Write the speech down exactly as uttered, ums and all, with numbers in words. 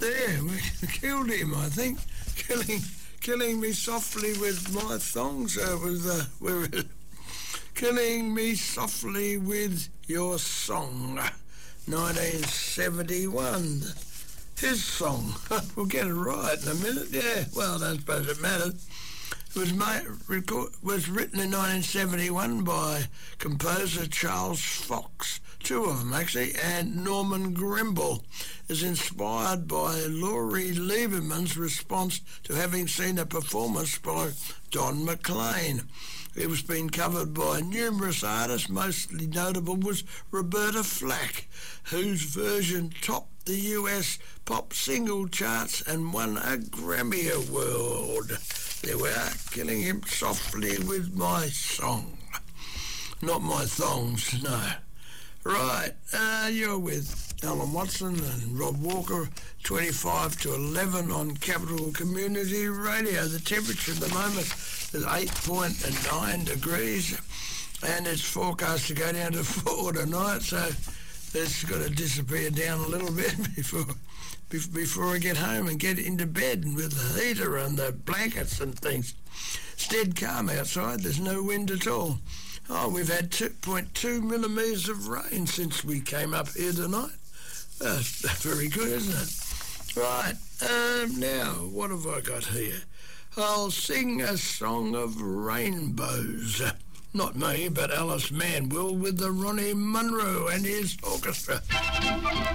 there. We killed him, I think. Killing killing me softly with my thongs. Uh, with, uh, with, killing me softly with your song. nineteen seventy-one. His song. We'll get it right in a minute. Yeah, well, I don't suppose it matters. It was, made, record, was written in nineteen seventy-one by composer Charles Fox, two of them actually, and Norman Grimble. Is inspired by Laurie Lieberman's response to having seen a performance by Don McLean. It was being covered by numerous artists. Mostly notable was Roberta Flack, whose version topped the U S pop single charts and won a Grammy Award. There we are, killing him softly with my song. Not my thongs, no. Right, uh, you're with Alan Watson and Rob Walker, twenty-five to eleven on Capital Community Radio. The temperature at the moment is eight point nine degrees, and it's forecast to go down to four tonight, so it's got to disappear down a little bit before before I get home and get into bed with the heater and the blankets and things. It's dead calm outside. There's no wind at all. Oh, we've had two point two millimetres of rain since we came up here tonight. That's very good, isn't it? Right, um, now, what have I got here? I'll sing a song of rainbows. Not me, but Alice Mann will with the Ronnie Munro and his orchestra.